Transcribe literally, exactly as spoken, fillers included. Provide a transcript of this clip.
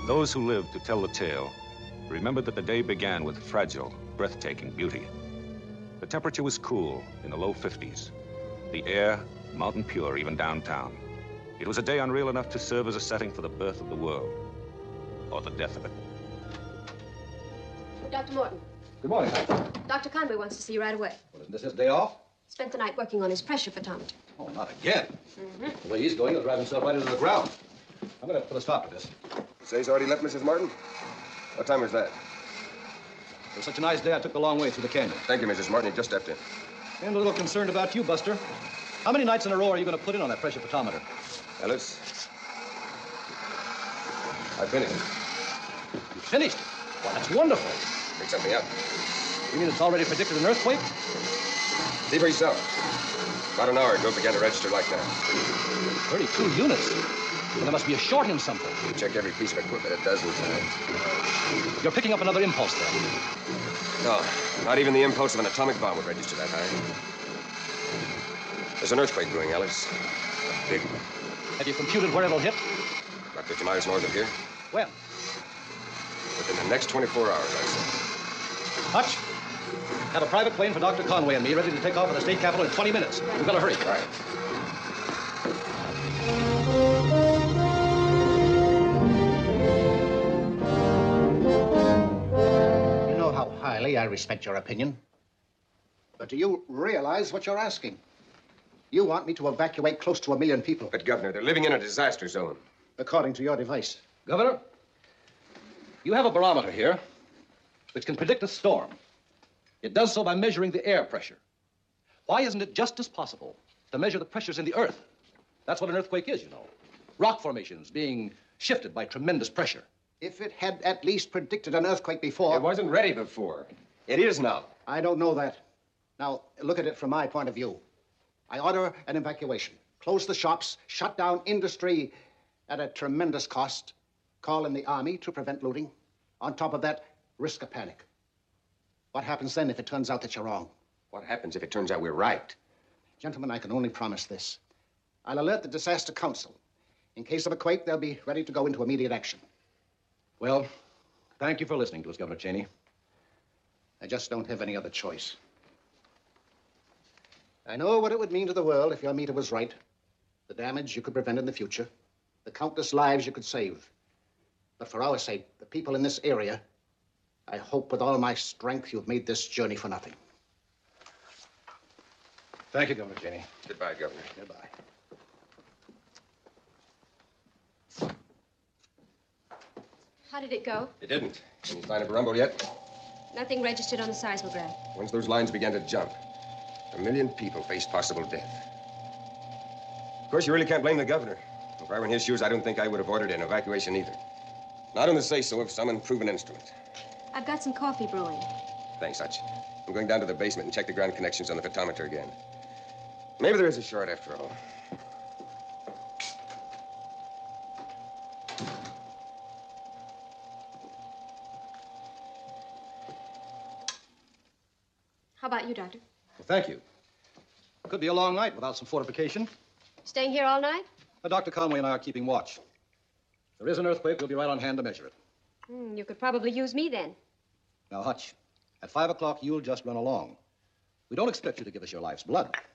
Those who lived to tell the tale remembered that the day began with fragile, breathtaking beauty. The temperature was cool, in the low fifties. The air, mountain pure, even downtown. It was a day unreal enough to serve as a setting for the birth of the world, or the death of it. Doctor Morton. Good morning. Doctor Conway wants to see you right away. Well, isn't this his day off? Spent the night working on his pressure photometer. Oh, not again. Mm-hmm. The way he's going, he'll drive himself right into the ground. I'm going to put a stop to this. Say he's already left, Missus Martin? What time was that? It was such a nice day, I took the long way through the canyon. Thank you, Missus Martin. He just stepped in. And a little concerned about you, Buster. How many nights in a row are you going to put in on that pressure photometer? Ellis, I finished. You finished? Well, that's wonderful. Pick something up. You mean it's already predicted an earthquake? See for yourself. About an hour ago, it began to register like that. thirty-two units. Well, there must be a short in something. You check every piece of equipment a dozen times. You're picking up another impulse there. No, not even the impulse of an atomic bomb would register that high. There's an earthquake brewing, Ellis. A big one. Have you computed where it'll hit? About fifty miles north of here. When? Within the next twenty-four hours, I say. Hutch, have a private plane for Doctor Conway and me ready to take off for the state capitol in twenty minutes. We've got to hurry. Right. You know how highly I respect your opinion. But do you realize what you're asking? You want me to evacuate close to a million people. But, Governor, they're living in a disaster zone. According to your device. Governor, you have a barometer here which can predict a storm. It does so by measuring the air pressure. Why isn't it just as possible to measure the pressures in the earth? That's what an earthquake is, you know. Rock formations being shifted by tremendous pressure. If it had at least predicted an earthquake before... It wasn't ready before. It is now. I don't know that. Now, look at it from my point of view. I order an evacuation. Close the shops, shut down industry at a tremendous cost. Call in the army to prevent looting. On top of that, risk a panic. What happens then if it turns out that you're wrong? What happens if it turns out we're right? Gentlemen, I can only promise this. I'll alert the Disaster Council. In case of a quake, they'll be ready to go into immediate action. Well, thank you for listening to us, Governor Cheney. I just don't have any other choice. I know what it would mean to the world if your meter was right. The damage you could prevent in the future. The countless lives you could save. But for our sake, the people in this area, I hope with all my strength you've made this journey for nothing. Thank you, Governor Cheney. Goodbye, Governor. Goodbye. How did it go? It didn't. Any sign of a rumble yet? Nothing registered on the seismograph. Once those lines began to jump, a million people faced possible death. Of course, you really can't blame the governor. If I were in his shoes, I don't think I would have ordered an evacuation either. Not on the say-so of some unproven instrument. I've got some coffee brewing. Thanks, Hutch. I'm going down to the basement and check the ground connections on the photometer again. Maybe there is a short after all. How about you, Doctor? Well, thank you. It could be a long night without some fortification. Staying here all night? Uh, Doctor Conway and I are keeping watch. If there is an earthquake, we'll be right on hand to measure it. Hmm, you could probably use me then. Now, Hutch, at five o'clock, you'll just run along. We don't expect you to give us your life's blood.